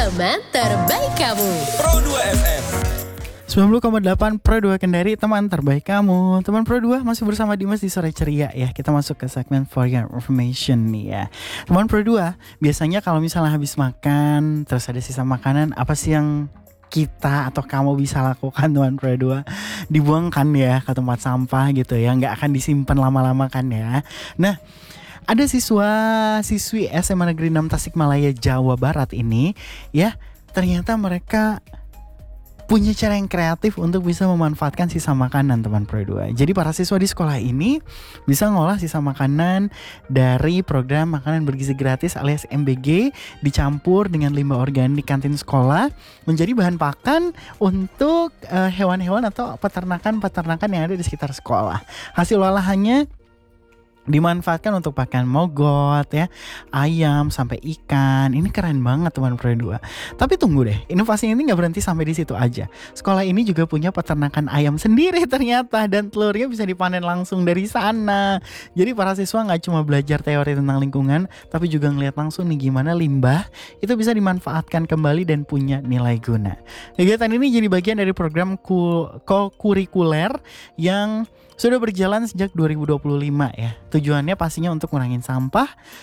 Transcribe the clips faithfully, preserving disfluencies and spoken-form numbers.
teman terbaik kamu. Pro dua F M sembilan puluh koma delapan Pro dua Kendari, teman terbaik kamu. Teman Pro dua masih bersama Dimas di Sore Ceria ya. Kita masuk ke segmen For Your Information nih ya. Teman Pro dua, biasanya kalau misalnya habis makan terus ada sisa makanan, apa sih yang kita atau kamu bisa lakukan teman Pro dua? Dibuangkan ya ke tempat sampah gitu ya, nggak akan disimpan lama-lama kan ya. Nah, ada siswa siswi S M A Negeri enam Tasikmalaya Jawa Barat ini ya, ternyata mereka punya cara yang kreatif untuk bisa memanfaatkan sisa makanan teman Pro dua. Jadi para siswa di sekolah ini bisa ngolah sisa makanan dari program makanan bergizi gratis alias M B G, dicampur dengan limbah organik kantin sekolah menjadi bahan pakan untuk uh, hewan-hewan atau peternakan-peternakan yang ada di sekitar sekolah. Hasil olahannya dimanfaatkan untuk pakan mogot ya, ayam sampai ikan. Ini keren banget teman Pro dua. Tapi tunggu deh, inovasi ini gak berhenti sampai di situ aja. Sekolah ini juga punya peternakan ayam sendiri ternyata, dan telurnya bisa dipanen langsung dari sana. Jadi para siswa gak cuma belajar teori tentang lingkungan, tapi juga ngeliat langsung nih gimana limbah itu bisa dimanfaatkan kembali dan punya nilai guna. Kegiatan ini jadi bagian dari program ko-kurikuler yang sudah berjalan sejak dua ribu dua puluh lima ya. Tujuannya pastinya untuk ngurangin sampah,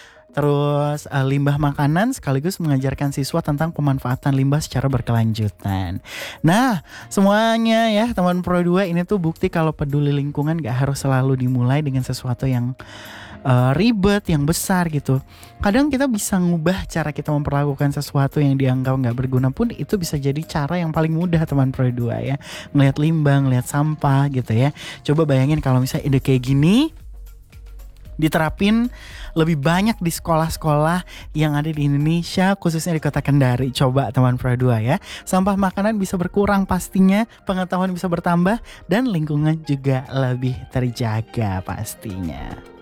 terus uh, limbah makanan, sekaligus mengajarkan siswa tentang pemanfaatan limbah secara berkelanjutan. Nah, semuanya ya teman Pro dua, ini tuh bukti kalau peduli lingkungan gak harus selalu dimulai dengan sesuatu yang uh, ribet, yang besar gitu. Kadang kita bisa ngubah cara kita memperlakukan sesuatu yang dianggap gak berguna pun, itu bisa jadi cara yang paling mudah teman Pro dua ya. Ngelihat limbah, ngelihat sampah gitu ya. Coba bayangin kalau misalnya ide kayak gini diterapin lebih banyak di sekolah-sekolah yang ada di Indonesia, khususnya di Kota Kendari. Coba teman Pro dua ya. Sampah makanan bisa berkurang pastinya, pengetahuan bisa bertambah, dan lingkungan juga lebih terjaga pastinya.